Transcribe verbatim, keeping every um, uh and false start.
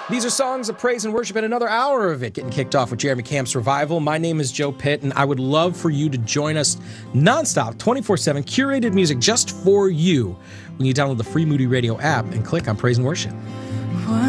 These are songs of praise and worship, and another hour of it getting kicked off with Jeremy Camp's Revival. My name is Joe Pitt, and I would love for you to join us nonstop, twenty-four seven, curated music just for you when you download the free Moody Radio app and click on Praise and Worship.